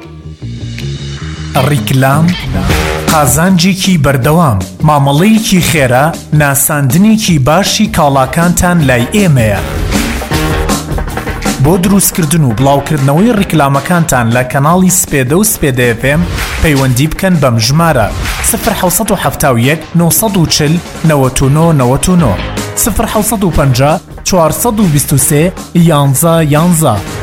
ڕیکلام قازانجێکی بەردەوام، مامەڵەیەکی خێرا، ناساندنێکی باشی کاڵاکانتان لای ئێمەیە. بۆ دروستکردن و بڵاوکردنەوەی ڕیکلامەکانتان لە کەناڵی سپێدە و سپێدە FM پەیوەندی بکەن بەم ژمارە 1970 940 99 99 1950 423 11 11